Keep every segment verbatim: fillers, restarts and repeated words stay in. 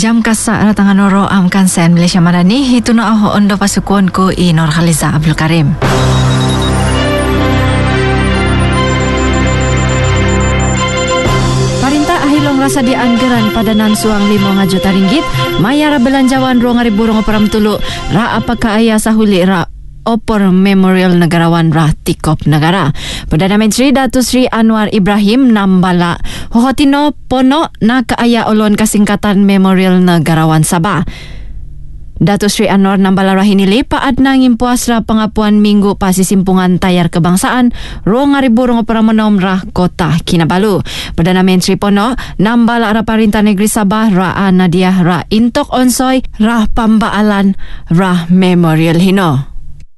Jam kasak ratangan noro am kansen Malaysia Madani hitu na aho ondo pasukuan ko i Nur Khaliza Abdul Karim. Parintah ahilong rasa di anggaran padanan suang lima juta ringgit mayara belanjawan rong ribu rong peram tulu ra apakah ayah sahuli ra Opor Memorial Negarawan Rah Tikop Negara. Perdana Menteri Datuk Seri Anwar Ibrahim nambala hohotino pono na kaaya olon kasingkatan Memorial Negarawan Sabah. Datuk Seri Anwar nambala rahinili paad na ngimpuas ra pengapuan minggu pasisimpungan tayar kebangsaan rong ribu rong peramonom rah kota Kinabalu. Perdana Menteri pono nambala ra Parintah Negeri Sabah ra Nadia ra intok onsoy rah pambaalan rah Memorial hino.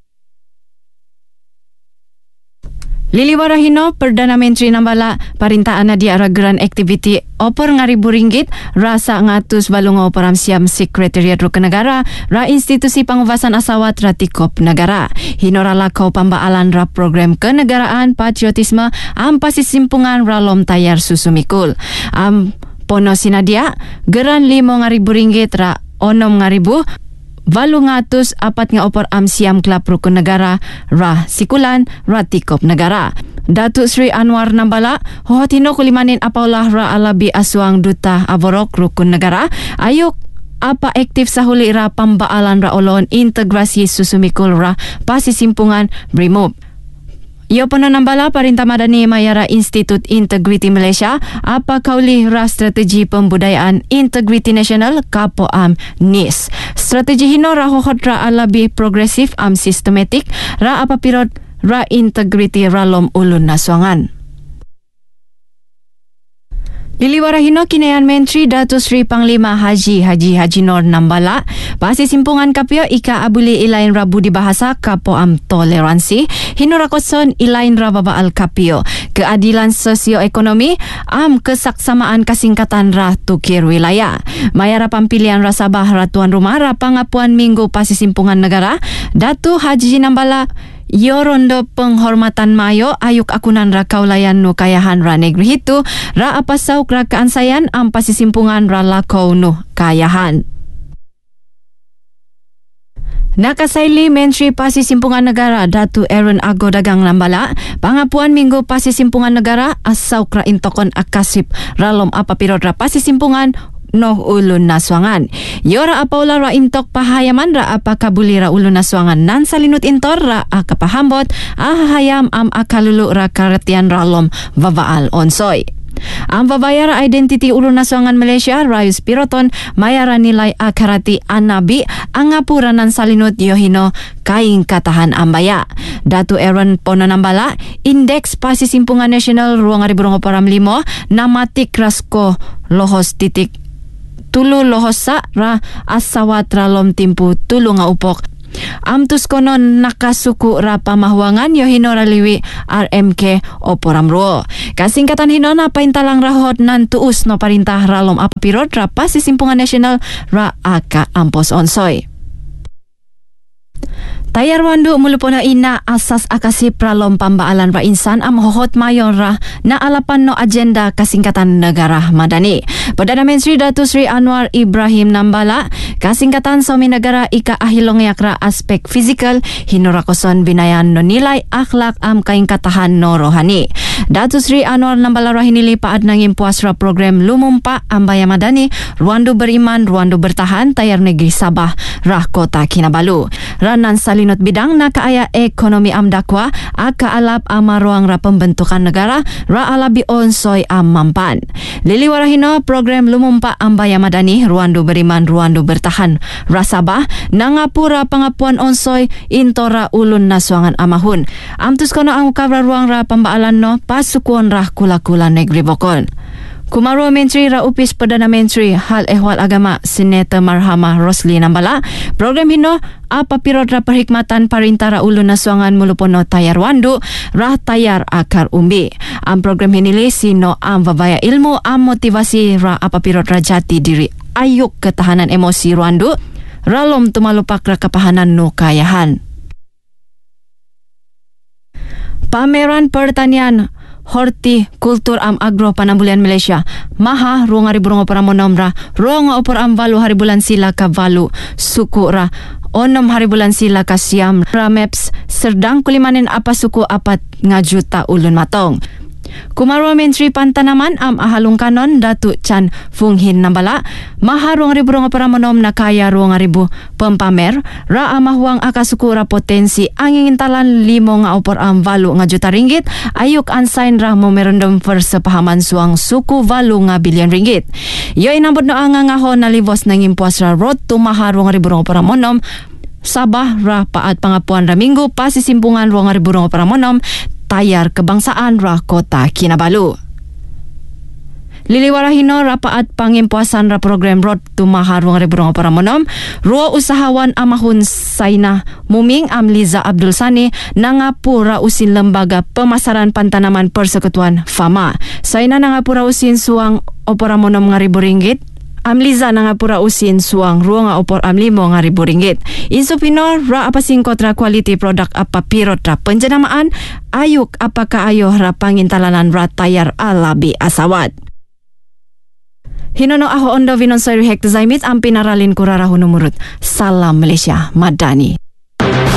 Liliwara hino Perdana Menteri nambala parintaan na dia ragaran aktiviti opor ngaribu ringgit rasa ngatus balungo paramsiam Sekretariat Rukun Negara ra institusi pengubasan asawat ra Tikop Negara. Hinora lakau pambaalan ra program kenegaraan patriotisme am pasisimpungan ra lom tayar susumikul. Am pono sinadia geran limo ngaribu ringgit ra onom ngaribu Walu ngatus apat nga opor amsiam Klub Rukun Negara ra sikulan ra Tikop Negara. Datuk Seri Anwar nambala hohotino kulimanin apaulah ra alabi aswang duta aborok Rukun Negara ayuk apa aktif sahuli ra pambaalan ra olon integrasi susumikul ra pasisimpungan Brimob. Ia pun nambala Parintah Madani mayara Institut Integriti Malaysia apa kauli ra strategi pembudayaan Integriti Nasional Kapo am N I S. Strategi hino ra hohot ra alabi progresif am sistematik ra apa pirot ra integriti ralom ulun naswangan. Liliwara hino kinayan Menteri Datuk Seri Panglima Haji Haji Haji Nur nambala pasisimpungan kapio ika abuli ilain rabu di bahasa kapo am toleransi hino rakoson ilain rababa al kapio keadilan sosioekonomi am kesaksamaan kasingkatan ra tukir wilayah mayara pampilian ra Sabah ra tuan rumah ra pangapuan minggu pasisimpungan negara Datu Haji nambala Yo rondo penghormatan mayo ayuk akunan ra kaulayan nu kayahan ra negeri hitu ra apa sauk ra kaansayan am pasisimpungan ra lakau nu kayahan. Nakasaili Menteri Pasisimpungan Negara Datu Aaron Ago Dagang nambala pangapuan minggu pasisimpungan negara asauk ra intokon akasip ralom apa pirot ra pasisimpungan noh ulun naswangan. Yora apaula ra intok pahayaman ra apa kabuli ra ulun naswangan nan salinut intor ra akapahambot ahayam am akalulu ra karetian ralom vavaal onsoy. Ang babayar identity ulun naswangan Malaysia Rayus Piroton mayara nilai akarati anabi ang apuranan salinut yohino kaing katahan ambaya. Datu Aaron pono nambala indeks pasisimpungan nasional ruang ribu rong param limo namatik rasko lohos titik tulu lohosa ra asawat ralom timpu tulu nga upok. Amtus konon nakasuku ra pamahuangan yo hino raliwi R M K oporamruo. Kasingkatan hino na paintalang rahot nan tuus no parintah ralom apapirot ra pasisimpungan nasional ra aka ampos onsoy. Tayar wandu mulupona ina asas akasip ralom pambaalan ra insan am hohot mayon ra na alapan no agenda kasingkatan negara madani. Perdana Menteri Datuk Seri Anwar Ibrahim nambala kasingkatan somi negara ika ahilong yakra aspek fizikal hinorakoson binayan no nilai akhlak am kaing katahan no rohani. Datuk Seri Anwar nambala rahinili paad nangim puas ra program lumumpa ambaya madani Ruandu Beriman Ruandu Bertahan tayar negeri Sabah rah kota Kinabalu. Ranan salinut bidang na kaaya ekonomi am dakwa aka alap ama ruang ra pembentukan negara ra alabi onsoy am mampan. Liliwara hino program lumumpa ambaya madani Ruandu Beriman Ruandu Bertahan ra Sabah nangapura pangapuan onsoy intora ulun naswangan amahun. Amtus kono ang kabra ruang ra pambaalan no pasukuan ra kula-kula negeri Bokon. Kumaro Menteri ra Upis Perdana Menteri Hal Ehwal Agama Senator Marhamah Rosli nambala program hino apa pirot ra perhikmatan parintah ra ulun naswangan mulupono tayar wandu rah tayar akar umbi. Am program hinili sino am vavaya ilmu am motivasi ra apa pirot ra jati diri ayuk ketahanan emosi wandu ralom tumalupak ra kapahanan no kayahan. Pameran pertanian Hortikultur am Agro Panambulian Malaysia. Maha ruang hari burung opera monomra. Ruang opera am valu hari bulan sila ka valu suku ra. Onom hari bulan sila ka siam rameps serdang kulimanin apa suku apat ngajuta ulun matong. Kumarwa Menteri Pantanaman am ahalung kanon Datuk Chan Fung Hin Nambala maha ruang ribu ruang opera monom na kaya ruang ribu pempamer ra amahuang akasuku ra potensi angin intalan limo nga opor am valu nga juta ringgit ayuk ansain ra memorandum persepahaman suang suku valu nga bilion ringgit. Yo inambot no anga ngaho na livos nang impuas ra road to maha ruang ribu ruang opera monom Sabah ra paat pangapuan ra minggu pasisimpungan ruang ribu ruang opera monom tayar kebangsaan ra Kota Kinabalu. Liliwarahino rapaat pangimpuasan ra program road to maha ruang ribu ruang opera monom ruo usahawan amahun Saina Muming Amliza Abdul Sani nangapura usin lembaga pemasaran pantanaman persekutuan Fama. Saina nangapura usin suang opera monom nga ribu ringgit. Amliza nangapura usin suang ruang opor am limo nga ribu ringgit. Insupino ra apa singkot ra quality product apa pirot ra penjenamaan ayuk apa kaayo ra pangintalanan ra tayar alabi asawat. Hinono aho ondo vinon soy hek zaimit am pinaralin kurara hunumurut. Salam Malaysia Madani.